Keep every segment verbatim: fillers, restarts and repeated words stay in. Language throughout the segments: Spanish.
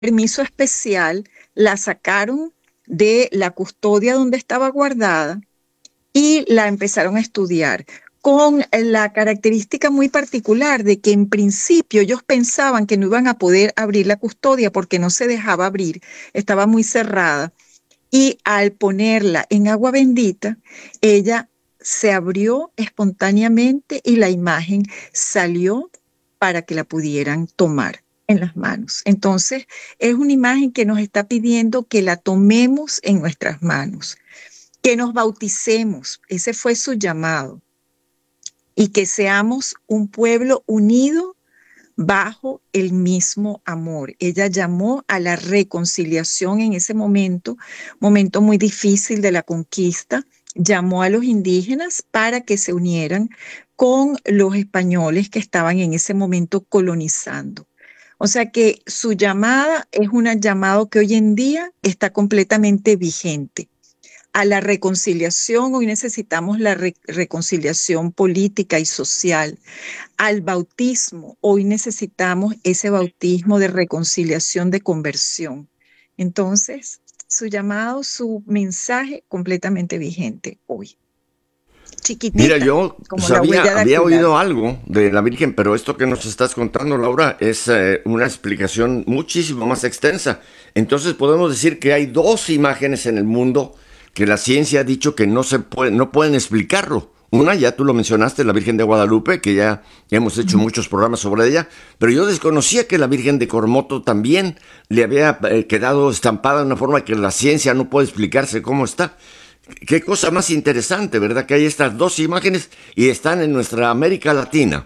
permiso especial, la sacaron de la custodia donde estaba guardada y la empezaron a estudiar con la característica muy particular de que en principio ellos pensaban que no iban a poder abrir la custodia porque no se dejaba abrir, estaba muy cerrada. Y al ponerla en agua bendita, ella se abrió espontáneamente y la imagen salió para que la pudieran tomar en las manos. Entonces, es una imagen que nos está pidiendo que la tomemos en nuestras manos, que nos bauticemos. Ese fue su llamado. Y que seamos un pueblo unido bajo el mismo amor. Ella llamó a la reconciliación en ese momento, momento muy difícil de la conquista, llamó a los indígenas para que se unieran con los españoles que estaban en ese momento colonizando. O sea que su llamada es un llamado que hoy en día está completamente vigente. A la reconciliación, hoy necesitamos la re reconciliación política y social. Al bautismo, hoy necesitamos ese bautismo de reconciliación, de conversión. Entonces, su llamado, su mensaje completamente vigente hoy. Mira, Chiquitita, yo como la sabía, huella había dactilar. oído algo de la Virgen, pero esto que nos estás contando, Laura, es eh, una explicación muchísimo más extensa. Entonces podemos decir que hay dos imágenes en el mundo que la ciencia ha dicho que no se puede, no pueden explicarlo. Una, ya tú lo mencionaste, la Virgen de Guadalupe, que ya, ya hemos hecho muchos programas sobre ella, pero yo desconocía que la Virgen de Coromoto también le había eh, quedado estampada de una forma que la ciencia no puede explicarse cómo está. Qué cosa más interesante, ¿verdad? Que hay estas dos imágenes y están en nuestra América Latina.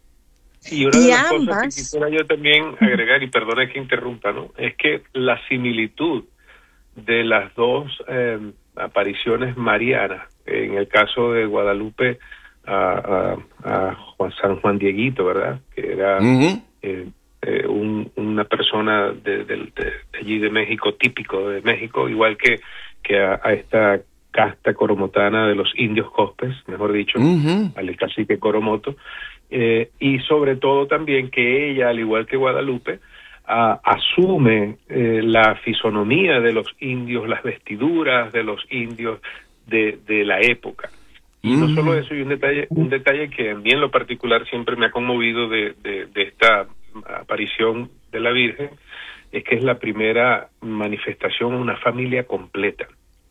Y una de Y las cosas que ambas, quisiera yo también agregar, y perdone que interrumpa, ¿no? Es que la similitud de las dos eh, apariciones marianas, en el caso de Guadalupe a, a, a Juan, San Juan Dieguito, ¿verdad? Que era Uh-huh. eh, eh, un, una persona de, de, de, de allí de México, típico de México, igual que, que a, a esta casta coromotana de los indios Cospes, mejor dicho, Uh-huh. al cacique Coromoto, eh, y sobre todo también que ella, al igual que Guadalupe, a, asume eh, la fisonomía de los indios, las vestiduras de los indios de, de la época. Y no solo Uh-huh. eso, y un detalle, un detalle que a mí en lo particular siempre me ha conmovido de, de, de esta aparición de la Virgen, es que es la primera manifestación a una familia completa,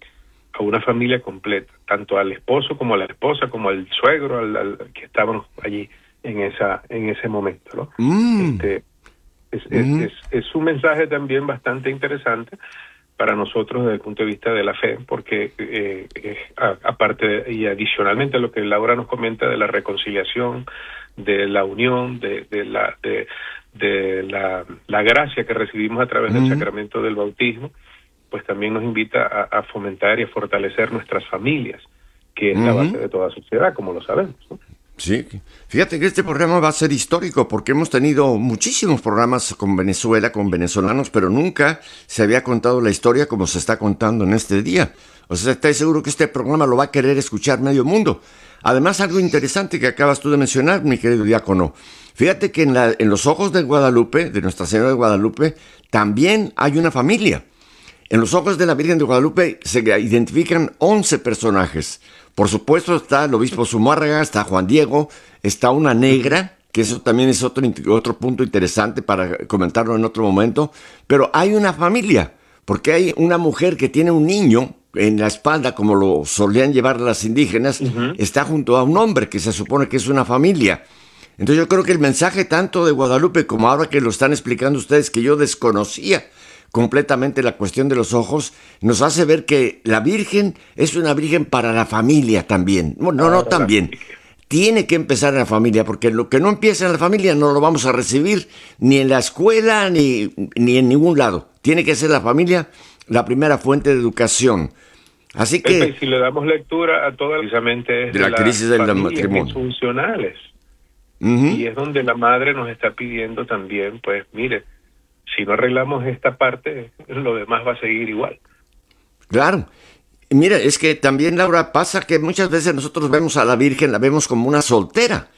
a una familia completa, tanto al esposo como a la esposa, como al suegro, al, al que estaban allí en esa en ese momento, ¿no? Uh-huh. Este es, es, Uh-huh. es, es un mensaje también bastante interesante para nosotros desde el punto de vista de la fe, porque eh, eh, a, aparte de, y adicionalmente a lo que Laura nos comenta de la reconciliación, de la unión, de, de la de, de la, la gracia que recibimos a través del Uh-huh. sacramento del bautismo, pues también nos invita a, a fomentar y a fortalecer nuestras familias, que es la base Uh-huh. de toda sociedad, como lo sabemos, ¿no? Sí, fíjate que este programa va a ser histórico porque hemos tenido muchísimos programas con Venezuela, con venezolanos, pero nunca se había contado la historia como se está contando en este día. O sea, estoy seguro que este programa lo va a querer escuchar medio mundo. Además, algo interesante que acabas tú de mencionar, mi querido diácono. Fíjate que en, la, en los ojos de Guadalupe, de Nuestra Señora de Guadalupe, también hay una familia. En los ojos de la Virgen de Guadalupe se identifican once personajes. Por supuesto está el obispo Zumárraga, está Juan Diego, está una negra, que eso también es otro, otro punto interesante para comentarlo en otro momento, pero hay una familia, porque hay una mujer que tiene un niño en la espalda, como lo solían llevar las indígenas, Uh-huh. está junto a un hombre que se supone que es una familia. Entonces yo creo que el mensaje tanto de Guadalupe como ahora que lo están explicando ustedes, que yo desconocía completamente la cuestión de los ojos, nos hace ver que la Virgen es una Virgen para la familia también. No, no, no Para la también. familia. Tiene que empezar en la familia, porque lo que no empieza en la familia no lo vamos a recibir ni en la escuela ni, ni en ningún lado. Tiene que ser la familia la primera fuente de educación. Así Pepe, que, y si le damos lectura a toda, precisamente es de de la las crisis del familias matrimonio. disfuncionales, Uh-huh. y es donde la madre nos está pidiendo también, pues mire, si no arreglamos esta parte, lo demás va a seguir igual. Claro. Y mira, es que también, Laura, pasa que muchas veces nosotros vemos a la Virgen, la vemos como una soltera.